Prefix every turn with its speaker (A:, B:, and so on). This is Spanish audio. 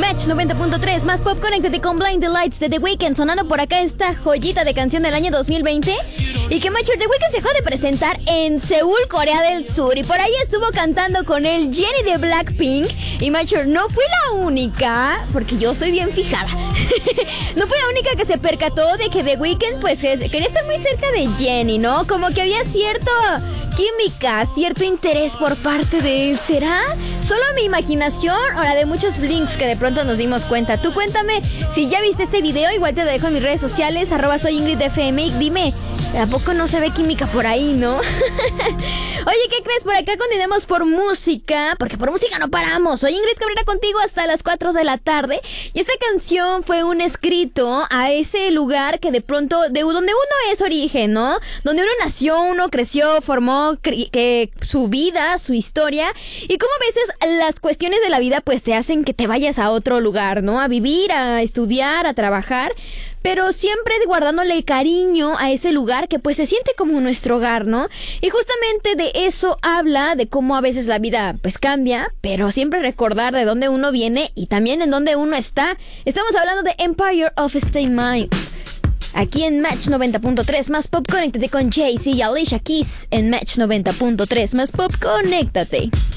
A: Match 90.3 más pop. Conéctate con Blind Lights de The Weeknd, sonando por acá esta joyita de canción del año 2020. Y que Macho, The Weeknd se dejó de presentar en Seúl, Corea del Sur, y por ahí estuvo cantando con el Jennie de Blackpink. Y Macho, no fui la única, porque yo soy bien fijada. No fui la única que se percató de que The Weeknd pues quería estar muy cerca de Jennie, ¿no? Como que había cierto química, cierto interés por parte de él. ¿Será solo mi imaginación o la de muchos blinks que de pronto nos dimos cuenta? Tú cuéntame si ya viste este video. Igual te lo dejo en mis redes sociales, @soyingridfm, y dime, ¿a poco no se ve química por ahí, no? Oye, ¿qué crees? Por acá continuemos por música, porque por música no paramos. Soy Ingrid Cabrera contigo hasta las 4 de la tarde. Y esta canción fue un escrito a ese lugar que de pronto, de donde uno es origen, ¿no? Donde uno nació, uno creció, formó que su vida, su historia. Y como a veces las cuestiones de la vida pues te hacen que te vayas a otro lugar, ¿no? A vivir, a estudiar, a trabajar, pero siempre guardándole cariño a ese lugar que pues se siente como nuestro hogar, ¿no? Y justamente de eso habla, de cómo a veces la vida pues cambia, pero siempre recordar de dónde uno viene y también en dónde uno está. Estamos hablando de Empire of State Mind, aquí en Match 90.3 más pop. Conéctate con Jay-Z y Alicia Keys en Match 90.3 más pop. Conéctate.